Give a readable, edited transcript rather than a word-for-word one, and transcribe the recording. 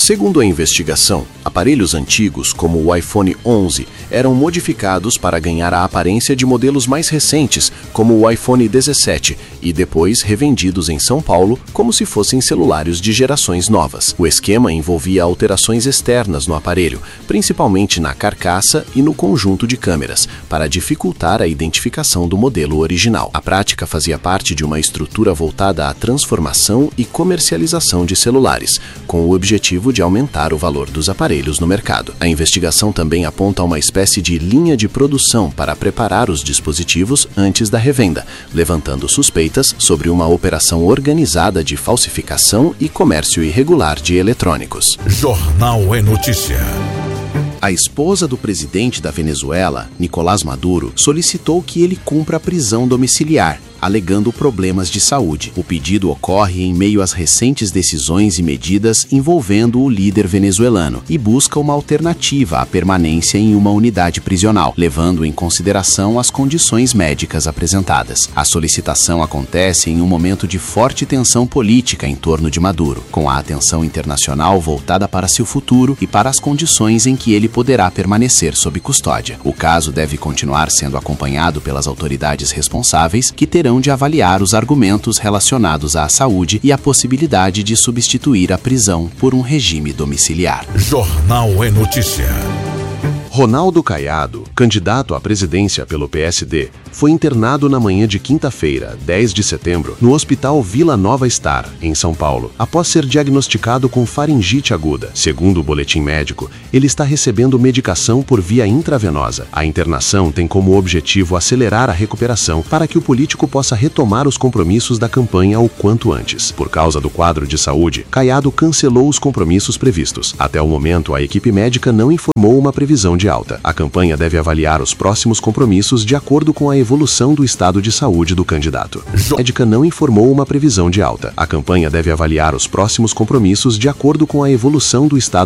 Segundo a investigação, aparelhos antigos, como o iPhone 11, eram modificados para ganhar a aparência de modelos mais recentes, como o iPhone 17, e depois revendidos em São Paulo como se fossem celulares de gerações novas. O esquema envolvia alterações externas no aparelho, principalmente na carcaça e no conjunto de câmeras, para dificultar a identificação do modelo original. A prática fazia parte de uma estrutura voltada à transformação e comercialização de celulares, com o objetivo de aumentar o valor dos aparelhos no mercado. A investigação também aponta uma espécie de linha de produção para preparar os dispositivos antes da revenda, levantando suspeitas sobre uma operação organizada de falsificação e comércio irregular de eletrônicos. Jornal é Notícia. A esposa do presidente da Venezuela, Nicolás Maduro, solicitou que ele cumpra a prisão domiciliar, alegando problemas de saúde. O pedido ocorre em meio às recentes decisões e medidas envolvendo o líder venezuelano e busca uma alternativa à permanência em uma unidade prisional, levando em consideração as condições médicas apresentadas. A solicitação acontece em um momento de forte tensão política em torno de Maduro, com a atenção internacional voltada para seu futuro e para as condições em que ele poderá permanecer sob custódia. O caso deve continuar sendo acompanhado pelas autoridades responsáveis, que terão de avaliar os argumentos relacionados à saúde e a possibilidade de substituir a prisão por um regime domiciliar. Jornal é Notícia. Ronaldo Caiado, candidato à presidência pelo PSD, foi internado na manhã de quinta-feira, 10 de setembro, no Hospital Vila Nova Star, em São Paulo, após ser diagnosticado com faringite aguda. Segundo o boletim médico, ele está recebendo medicação por via intravenosa. A internação tem como objetivo acelerar a recuperação para que o político possa retomar os compromissos da campanha o quanto antes. Por causa do quadro de saúde, Caiado cancelou os compromissos previstos. Até o momento, a equipe médica não informou uma previsão de alta. A campanha deve avaliar os próximos compromissos de acordo com a evolução do estado de saúde do candidato. A médica não informou uma previsão de alta. A campanha deve avaliar os próximos compromissos de acordo com a evolução do estado